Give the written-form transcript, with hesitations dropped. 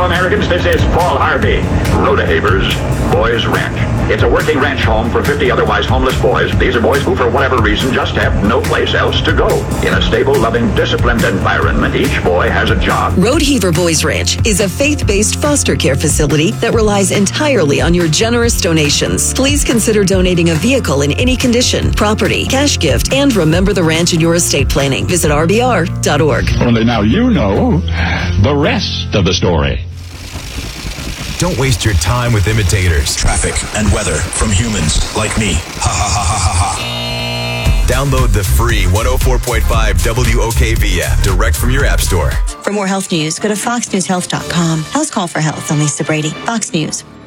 fellow Americans. This is Paul Harvey. Rodehaver's Boys Ranch. It's a working ranch home for 50 otherwise homeless boys. These are boys who, for whatever reason, just have no place else to go. In a stable, loving, disciplined environment, each boy has a job. Rodeheaver Boys Ranch is a faith-based foster care facility that relies entirely on your generous donations. Please consider donating a vehicle in any condition, property, cash gift, and remember the ranch in your estate planning. Visit rbr.org. Only now you know the rest of the story. Don't waste your time with imitators. Traffic and weather from humans like me. Ha ha ha ha ha ha. Download the free 104.5 WOKV app direct from your app store. For more health news, go to foxnewshealth.com. House Call for Health. I'm Lisa Brady, Fox News.